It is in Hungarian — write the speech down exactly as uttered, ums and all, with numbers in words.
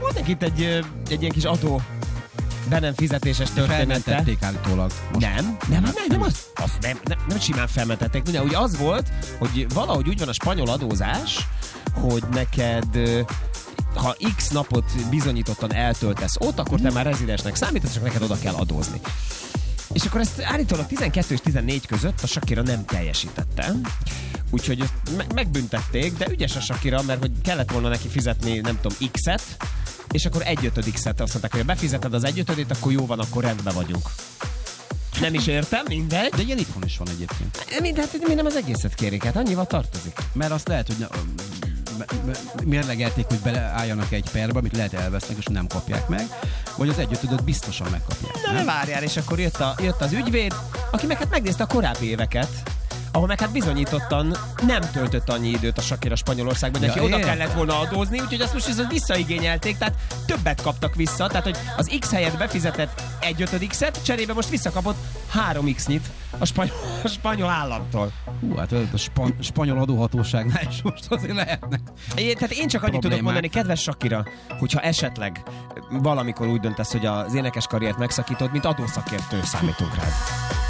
volt nekik egy, egy ilyen kis adó be nem fizetéses története. Felmentették állítólag. Nem, nem, nem, nem, nem, az, az nem, nem, nem simán felmentették. Ugye, ugye az volt, hogy valahogy úgy van a spanyol adózás, hogy neked ha X napot bizonyítottan eltöltesz ott, akkor te már rezidensnek számítasz, csak neked oda kell adózni. És akkor ezt állítólag tizenkettő és tizennégy között a Shakira nem teljesítette. Úgyhogy me- megbüntették, de ügyes a Shakira, mert hogy kellett volna neki fizetni, nem tudom, X-et, és akkor egyötödik-szet azt mondták, hogy ha befizeted az egyötödét, akkor jó van, akkor rendben vagyunk. Nem is értem, mindegy. De ilyen itthon is van egyébként. Mind, hát mi nem az egészet kérik, hát annyival tartozik. Mert azt lehet, hogy mérlegelték, hogy beleálljanak egy perbe, amit lehet elvesznek, és nem kapják meg, vagy az egyötödöt biztosan megkapják. Na, ne várjál, és akkor jött, a, jött az ügyvéd, aki meg hát megnézte a korábbi éveket, ahol meg hát bizonyítottan nem töltött annyi időt a Shakira Spanyolországban, neki ja, oda ér. kellett volna adózni, úgyhogy azt most viszont visszaigényelték, tehát többet kaptak vissza, tehát hogy az X helyett befizetett egy ötödik-szet, cserébe most visszakapott három X-nyit a spanyol, a spanyol államtól. Hú, hát a span, spanyol adóhatóságnál is most azért lehetnek. É, tehát én csak annyit tudok mondani, kedves Shakira, hogyha esetleg valamikor úgy döntesz, hogy az énekes karriert megszakítod, mint adószakértő számítunk rád.